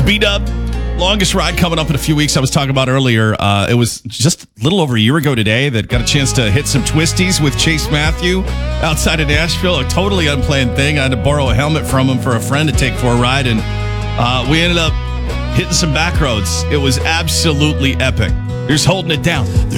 B-Dub, longest ride coming up in a few weeks. I was talking about earlier. It was just a little over a year ago today that got a chance to hit some twisties with Chase Matthew outside of Nashville. A totally unplanned thing. I had to borrow a helmet from him for a friend to take for a ride, and we ended up hitting some back roads. It was absolutely epic. You're just holding it down.